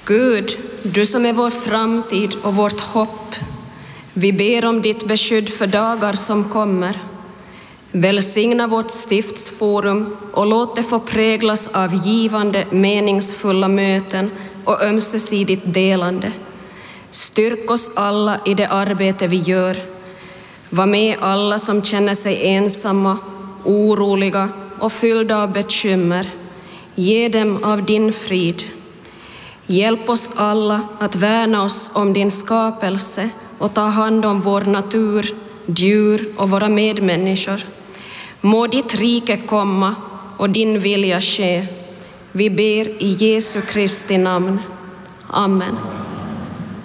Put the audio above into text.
Gud, du som är vår framtid och vårt hopp, vi ber om ditt beskydd för dagar som kommer. Välsigna vårt stiftsforum och låt det få präglas av givande, meningsfulla möten och ömsesidigt delande. Styrk oss alla i det arbete vi gör. Var med alla som känner sig ensamma, oroliga och fyllda av bekymmer. Ge dem av din frid. Hjälp oss alla att värna oss om din skapelse och ta hand om vår natur, djur och våra medmänniskor. Må ditt rike komma och din vilja ske. Vi ber i Jesu Kristi namn. Amen.